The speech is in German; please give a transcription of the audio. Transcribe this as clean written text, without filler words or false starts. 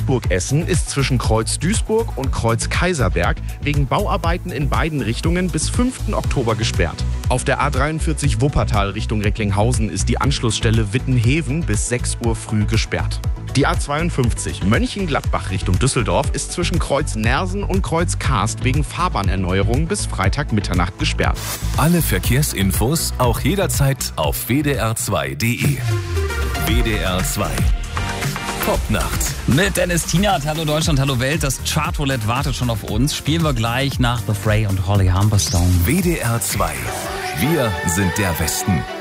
Duisburg-Essen ist zwischen Kreuz Duisburg und Kreuz Kaiserberg wegen Bauarbeiten in beiden Richtungen bis 5. Oktober gesperrt. Auf der A43 Wuppertal Richtung Recklinghausen ist die Anschlussstelle Wittenheven bis 6 Uhr früh gesperrt. Die A52 Mönchengladbach Richtung Düsseldorf ist zwischen Kreuz Nersen und Kreuz Karst wegen Fahrbahnerneuerung bis Freitag Mitternacht gesperrt. Alle Verkehrsinfos auch jederzeit auf wdr2.de. WDR 2. Popnacht. Mit Dennis Tienert, hallo Deutschland, hallo Welt. Das Chartroulette wartet schon auf uns. Spielen wir gleich nach The Fray und Holly Humberstone. WDR 2. Wir sind der Westen.